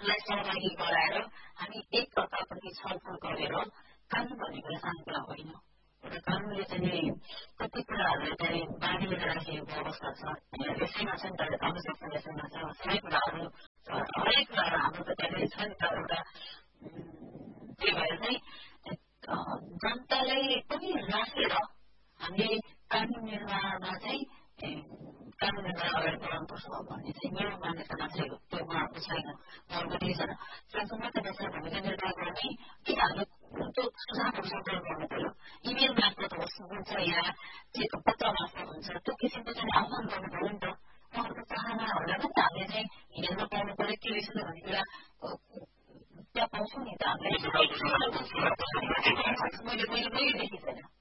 सबैलाई सहभागी गराएर हामी एक अर्काप्रति छलफल गरेर कानून भन्ने कुरा सानो कुरा होइन। एउटा कानूनले चाहिँ कति कुराहरूलाई चाहिँ बाँधिएर राखेको अवस्था छ। यसैमा छ नि त, आवश्यकता यसैमा छ। सबै कुराहरू हरेक कुराहरू हाम्रो त त्यहाँनिर छ नि त एउटा। त्यही भएर चाहिँ जनतालाई पनि राखेर हामीले कानून निर्माणमा चाहिँ कानून निर्माण अगाडि बढाउनुपर्छ भन्ने चाहिँ मेरो मान्यता मात्रै हो, त्यो उहाँहरूको छैन, उहाँहरूको केही छैन। संसदमा देशमा भूमिका निर्वाह गर्ने कि हामीले त्यो सुझावहरू सञ्चार गर्नु पर्यो। इमेल मार्फत होस् हुन्छ या पत्र मार्फत हुन्छ, त्यो किसिमको चाहिँ आह्वान गर्नु पर्यो नि त। उहाँहरूको चाहनाहरूलाई पनि हामीले चाहिँ हेर्न पाउनु पर्यो के रहेछ भन्ने कुरा त्यहाँ पाउँछौँ नि त हामीले। मैले देखि छैन।